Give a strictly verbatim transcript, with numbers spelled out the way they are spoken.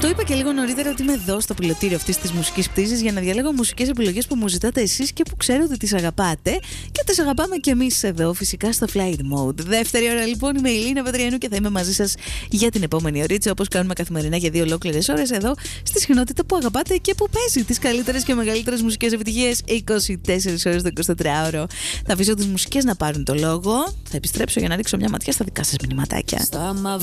Το είπα και λίγο νωρίτερα ότι είμαι εδώ στο πιλωτήριο αυτής της μουσικής πτήσης για να διαλέγω μουσικές επιλογές που μου ζητάτε εσείς και που ξέρω ότι τις αγαπάτε και τις αγαπάμε και εμείς εδώ, φυσικά στο Flight Mode. Δεύτερη ώρα λοιπόν, είμαι η Λίνα Πετριανού και θα είμαι μαζί σας για την επόμενη ωρίτσα, όπως κάνουμε καθημερινά για δύο ολόκληρες ώρες εδώ στη συχνότητα που αγαπάτε και που παίζει τις καλύτερες και μεγαλύτερες μουσικές επιτυχίες είκοσι τέσσερις ώρες το εικοσιτετράωρο. Θα αφήσω τις μουσικές να πάρουν το λόγο. Θα επιστρέψω για να ρίξω μια ματιά στα δικά σας μηνυματάκια.